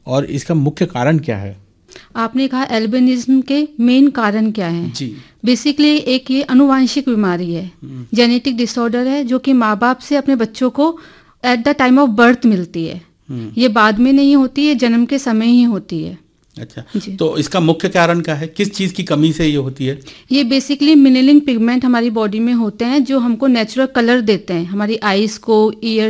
और इसका मुख्य कारण क्या है? आपने कहा एल्बिनिज्म के मेन कारण क्या हैं? जी। बेसिकली एक ये अनुवांशिक बीमारी है, जेनेटिक डिसऑर्डर है, जो कि माँ बाप से अपने बच्चों को at the time of birth मिलती है। ये बाद में नहीं होती है, जन्म के समय ही होती है। अच्छा, जी। तो इसका मुख्य कारण क्या है? किस चीज़ की कमी से ये होती है? ये बेसिकली मिनेलिन पिगमेंट हमारी बॉडी में होते हैं, जो हमको नेचुरल कलर देते हैं। हमारी आईज को,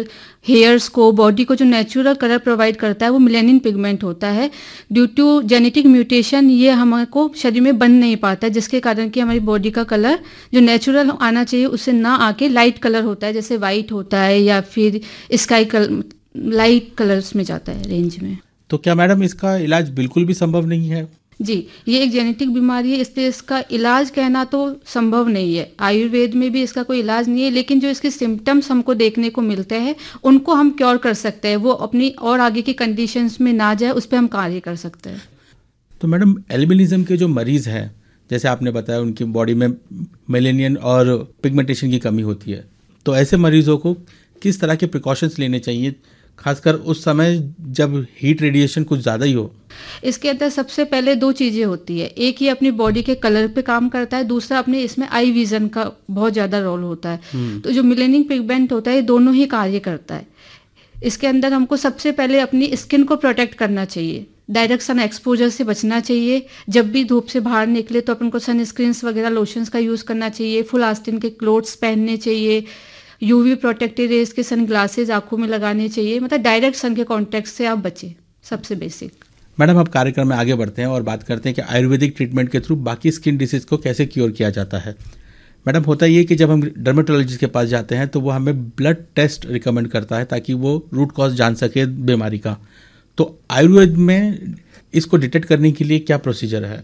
हेयर्स को, बॉडी को जो नेचुरल कलर प्रोवाइड करता है वो मिलेनिन पिगमेंट होता है। ड्यू टू जेनेटिक म्यूटेशन ये हमको शरीर में बन नहीं पाता, जिसके कारण कि हमारी बॉडी का कलर जो नेचुरल आना चाहिए उससे ना आके लाइट कलर होता है, जैसे वाइट होता है या फिर स्काई कलर, लाइट कलर्स में जाता है रेंज में। तो क्या मैडम इसका इलाज बिल्कुल भी संभव नहीं है? जी, ये एक जेनेटिक बीमारी है, इसलिए इसका इलाज कहना तो संभव नहीं है। आयुर्वेद में भी इसका कोई इलाज नहीं है, लेकिन जो इसके सिम्टम्स हमको देखने को मिलते हैं उनको हम क्योर कर सकते हैं। वो अपनी और आगे की कंडीशंस में ना जाए, उस पर हम कार्य कर सकते हैं। तो मैडम एल्बिनिज्म के जो मरीज़ हैं, जैसे आपने बताया उनकी बॉडी में मेलेनियन और पिगमेंटेशन की कमी होती है, तो ऐसे मरीजों को किस तरह के प्रिकॉशंस लेने चाहिए, खासकर उस समय जब हीट रेडिएशन कुछ ज़्यादा ही हो? इसके अंदर सबसे पहले दो चीज़ें होती है। एक, ये अपनी बॉडी के कलर पे काम करता है, दूसरा अपने इसमें आई विजन का बहुत ज़्यादा रोल होता है। तो जो मिलेनिन पिगमेंट होता है ये दोनों ही कार्य करता है। इसके अंदर हमको सबसे पहले अपनी स्किन को प्रोटेक्ट करना चाहिए, डायरेक्ट सन एक्सपोजर से बचना चाहिए। जब भी धूप से बाहर निकले तो अपन को सनस्क्रीन्स वगैरह, लोशंस का यूज़ करना चाहिए, फुल आस्तीन के क्लोथ्स पहनने चाहिए, यूवी प्रोटेक्टेड रेज के सन ग्लासेज आंखों में लगाने चाहिए। मतलब डायरेक्ट सन के कॉन्टेक्ट से आप बचें, सबसे बेसिक। मैडम, अब कार्यक्रम में आगे बढ़ते हैं और बात करते हैं कि आयुर्वेदिक ट्रीटमेंट के थ्रू बाकी स्किन डिसीज़ को कैसे क्योर किया जाता है। मैडम, होता ये कि जब हम डर्मेटोलॉजिस्ट के पास जाते हैं तो वो हमें ब्लड टेस्ट रिकमेंड करता है ताकि वो रूट कॉज जान सके बीमारी का। तो आयुर्वेद में इसको डिटेक्ट करने के लिए क्या प्रोसीजर है?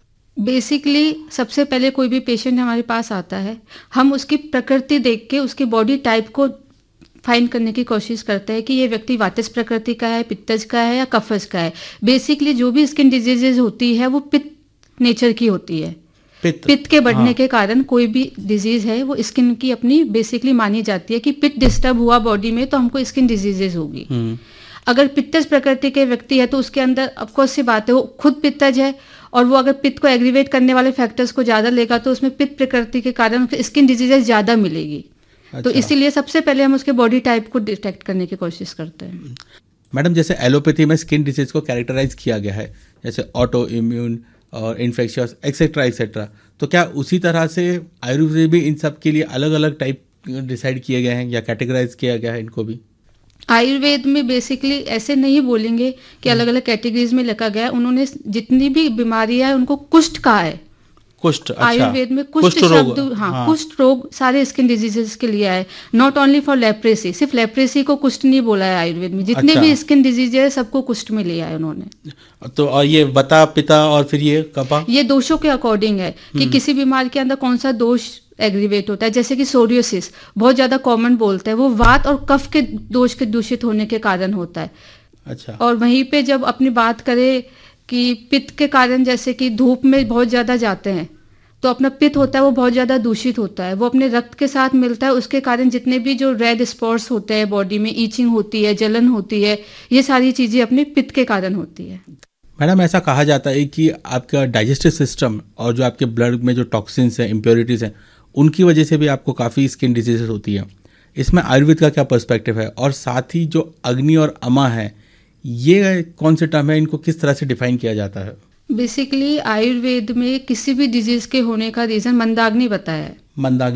बेसिकली सबसे पहले कोई भी पेशेंट हमारे पास आता है, हम उसकी प्रकृति देख के उसकी बॉडी टाइप को फाइंड करने की कोशिश करते हैं कि ये व्यक्ति वातज प्रकृति का है, पित्तज का है या कफज का है। बेसिकली जो भी स्किन डिजीजेज होती है वो पित्त नेचर की होती है। पित्त के बढ़ने के कारण कोई भी डिजीज है वो स्किन की अपनी बेसिकली मानी जाती है कि पित्त डिस्टर्ब हुआ बॉडी में तो हमको स्किन डिजीजेज होगी। अगर पित्तज प्रकृति के व्यक्ति है तो उसके अंदर ऑफकोर्स सी बात है, वो खुद पित्तज है और वो अगर पित्त को एग्रीवेट करने वाले फैक्टर्स को ज़्यादा लेगा तो उसमें पित्त प्रकृति के कारण स्किन डिजीजेज ज़्यादा मिलेगी। अच्छा। तो इसीलिए सबसे पहले हम उसके बॉडी टाइप को डिटेक्ट करने की कोशिश करते हैं। मैडम, जैसे एलोपैथी में स्किन डिजीज को कैरेक्टराइज किया गया है, जैसे ऑटो इम्यून और इन्फेक्शियस एक्सेट्रा एक्सेट्रा, तो क्या उसी तरह से आयुर्वेद भी इन सब के लिए अलग अलग टाइप डिसाइड किए गए हैं या कैटेगराइज किया गया है इनको भी? आयुर्वेद में बेसिकली ऐसे नहीं बोलेंगे कि अलग अलग कैटेगरीज में लिखा गया है। उन्होंने जितनी भी बीमारियां है उनको कुष्ठ कहा है। कुष्ठ, अच्छा। आयुर्वेद में कुष्ठ शब्द, हाँ, कुष्ठ रोग सारे स्किन डिजीजेस के लिए है, नॉट ओनली फॉर लेप्रेसी। सिर्फ लेप्रेसी को कुष्ठ नहीं बोला है आयुर्वेद में, जितने अच्छा। भी स्किन डिजीज है सबको कुष्ठ में लिया है उन्होंने। तो और ये वता, पिता और फिर ये कपा, ये दोषों के अकॉर्डिंग है कि किसी बीमारी के अंदर कौन सा दोष एग्रीवेट होता है। जैसे कि सोरियोसिस बहुत ज्यादा कॉमन बोलते हैं, वो वात और कफ के दोष के दूषित होने के कारण होता है। अच्छा। और वहीं पे जब अपनी बात करें कि पित्त के कारण, जैसे कि धूप में बहुत ज्यादा जाते हैं तो अपना पित्त होता है वो बहुत ज्यादा दूषित होता है, वो अपने रक्त के साथ मिलता है, उसके कारण जितने भी जो रेड स्पॉट्स होते हैं बॉडी में, ईचिंग होती है, जलन होती है, ये सारी चीजें अपने पित्त के कारण होती है। मैडम, ऐसा कहा जाता है कि आपका डाइजेस्टिव सिस्टम और जो आपके ब्लड में जो टॉक्सिन्स हैं, इम्प्योरिटीज़ हैं, उनकी वजह से भी आपको काफ़ी स्किन डिजीजेस होती है। इसमें आयुर्वेद का क्या पर्सपेक्टिव है? और साथ ही जो अग्नि और अमा है, ये कौन से टर्म है, इनको किस तरह से डिफाइन किया जाता है? बेसिकली आयुर्वेद में किसी भी डिजीज के होने का रीजन मंदाग्नि बताया है। मंदाग्नि